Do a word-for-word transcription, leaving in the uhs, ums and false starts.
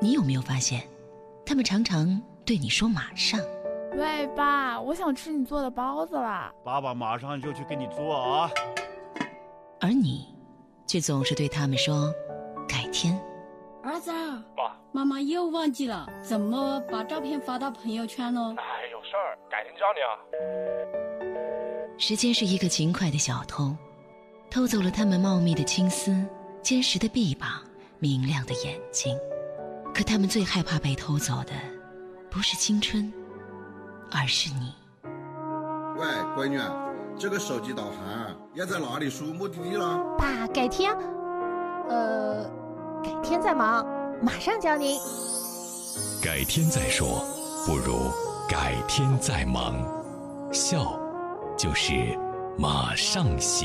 你有没有发现，他们常常对你说马上。 喂，爸，我想吃你做的包子啦。 爸爸马上就去给你做啊。 而你却总是对他们说改天。 儿子， 爸， 妈妈又忘记了怎么把照片发到朋友圈了。 哎，有事儿，改天教你啊。 时间是一个勤快的小偷，偷走了他们茂密的青丝、坚实的臂膀、明亮的眼睛。可他们最害怕被偷走的不是青春，而是你。 喂，闺女，这个手机导航要在哪里输目的地了？ 爸，改天，呃，改天再忙，马上教您。 改天再说，不如改天再忙。笑，就是马上行。